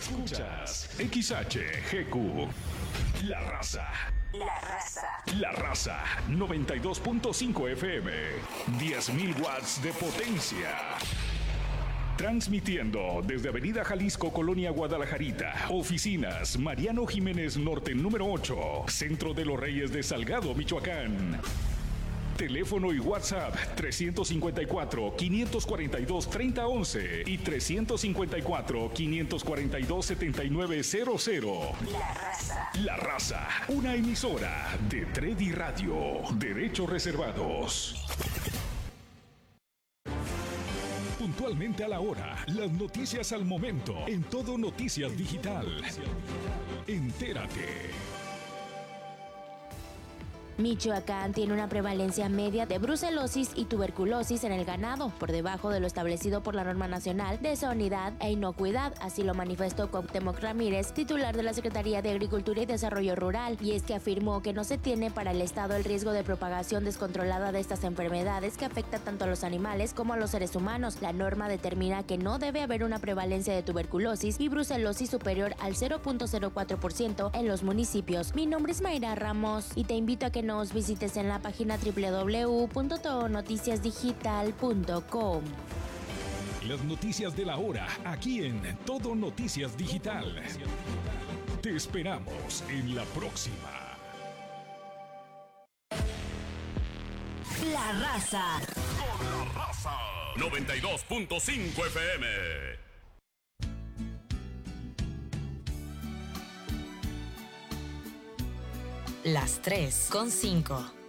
Escuchas XHGQ. La Raza. La Raza. La Raza 92.5 FM. 10.000 watts de potencia. Transmitiendo desde Avenida Jalisco, Colonia Guadalajarita. Oficinas Mariano Jiménez Norte número 8. Centro de los Reyes de Salgado, Michoacán. Teléfono y WhatsApp 354-542-3011 y 354-542-7900. La Raza. La Raza, una emisora de Tredi Radio. Derechos reservados. Puntualmente a la hora, las noticias al momento, en Todo Noticias Digital. Entérate. Michoacán tiene una prevalencia media de brucelosis y tuberculosis en el ganado, por debajo de lo establecido por la norma nacional de sanidad e inocuidad, así lo manifestó Cuauhtémoc Ramírez, titular de la Secretaría de Agricultura y Desarrollo Rural, y es que afirmó que no se tiene para el Estado el riesgo de propagación descontrolada de estas enfermedades que afectan tanto a los animales como a los seres humanos. La norma determina que no debe haber una prevalencia de tuberculosis y brucelosis superior al 0.04% en los municipios. Mi nombre es Mayra Ramos y te invito a que nos visites en la página www.todonoticiasdigital.com. Las noticias de la hora, aquí en Todo Noticias Digital. Te esperamos en la próxima. La Raza. Con la Raza 92.5 FM. Las 3:05.